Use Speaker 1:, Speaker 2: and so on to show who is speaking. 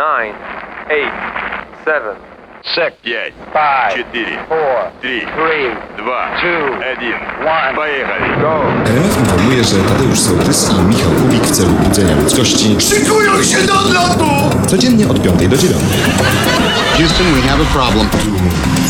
Speaker 1: 9, 8, 7, 6,
Speaker 2: 5,
Speaker 1: 5,
Speaker 2: 4,
Speaker 1: 4,
Speaker 2: 3,
Speaker 1: 3,
Speaker 2: 2,
Speaker 1: 2,
Speaker 2: 1.
Speaker 1: 1.
Speaker 2: Pojechali.
Speaker 1: Go!
Speaker 3: RMF informuje, że Tadeusz Sołtys i Michał Kubik w celu budzenia ludzkości
Speaker 4: Szykują się do odlotu!
Speaker 3: codziennie od 5 do 9.
Speaker 5: Houston, we have a problem.